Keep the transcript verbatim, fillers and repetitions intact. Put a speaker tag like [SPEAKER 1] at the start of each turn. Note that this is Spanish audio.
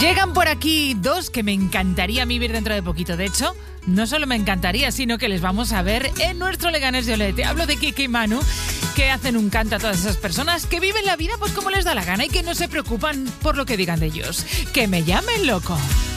[SPEAKER 1] Llegan por aquí dos que me encantaría vivir dentro de poquito. De hecho, no solo me encantaría, sino que les vamos a ver en nuestro Leganés de Olete. Hablo de Kike y Manu, que hacen un canto a todas esas personas que viven la vida pues como les da la gana y que no se preocupan por lo que digan de ellos. Que me llamen loco.